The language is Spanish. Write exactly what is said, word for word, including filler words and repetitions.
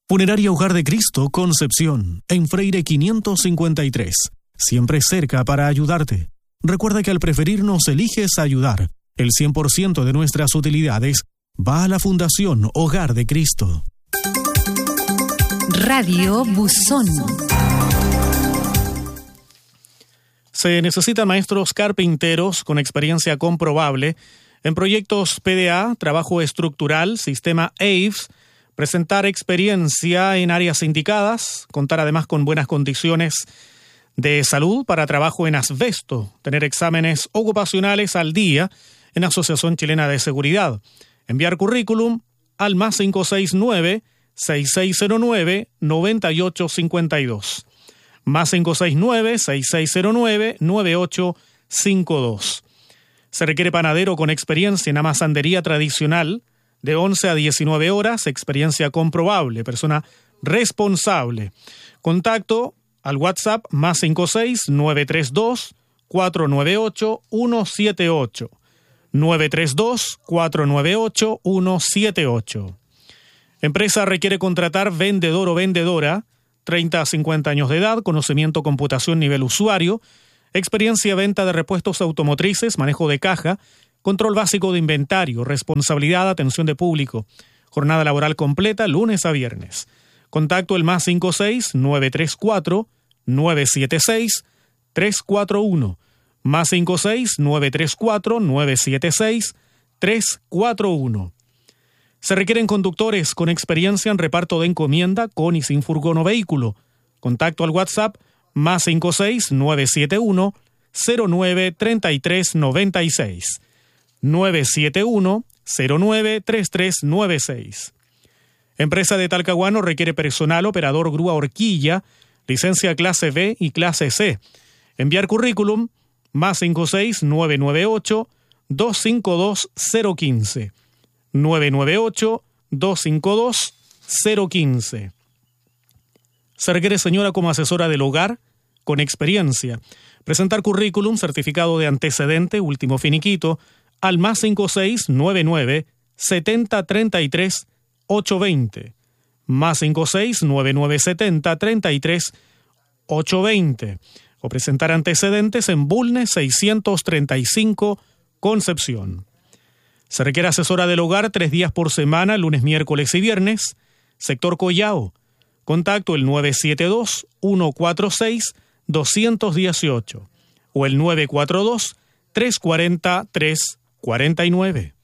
Funeraria Hogar de Cristo, Concepción, en Freire quinientos cincuenta y tres. Siempre cerca para ayudarte. Recuerda que al preferirnos eliges ayudar. El cien por ciento de nuestras utilidades va a la Fundación Hogar de Cristo. Radio Buzón. Se necesitan maestros carpinteros con experiencia comprobable en proyectos P D A, trabajo estructural, sistema A I F S, presentar experiencia en áreas indicadas, contar además con buenas condiciones de salud para trabajo en asbesto, tener exámenes ocupacionales al día en Asociación Chilena de Seguridad. Enviar currículum al más cinco seis nueve, seis seis cero nueve, nueve ocho cinco dos. Más cinco seis nueve, seis seis cero nueve, nueve ocho cinco dos. Se requiere panadero con experiencia en amasandería tradicional de once a diecinueve horas, experiencia comprobable, persona responsable. Contacto al WhatsApp más cinco seis nueve tres dos, cuatro nueve ocho, uno siete ocho. nueve tres dos, cuatro nueve ocho, uno siete ocho. Empresa requiere contratar vendedor o vendedora, treinta a cincuenta años de edad, conocimiento computación nivel usuario, experiencia venta de repuestos automotrices, manejo de caja, control básico de inventario, responsabilidad, atención de público, jornada laboral completa, lunes a viernes. Contacto el más cinco seis nueve tres cuatro, nueve siete seis, tres cuatro uno, más cinco seis nueve tres cuatro, nueve siete seis, tres cuatro uno. Se requieren conductores con experiencia en reparto de encomienda con y sin furgón o vehículo. Contacto al WhatsApp más cinco seis nueve siete uno, cero nueve tres tres nueve seis. nueve siete uno, cero nueve tres tres nueve seis. Empresa de Talcahuano requiere personal operador grúa horquilla, licencia clase B y clase C. Enviar currículum más cinco seis nueve nueve ocho, dos cinco dos, cero uno cinco. nueve nueve ocho, dos cinco dos, cero uno cinco. Se requiere señora como asesora del hogar con experiencia. Presentar currículum, certificado de antecedente, último finiquito, al más cinco seis nueve nueve, setenta treinta y tres, ochocientos veinte. Más cinco seis nueve nueve setenta treinta y tres, ochocientos veinte. O presentar antecedentes en Bulnes seiscientos treinta y cinco, Concepción. Se requiere asesora del hogar tres días por semana, lunes, miércoles y viernes. Sector Collao. Contacto el nueve siete dos, uno cuatro seis, dos uno ocho o el nueve cuatro dos, tres cuatro cero, tres cuatro nueve.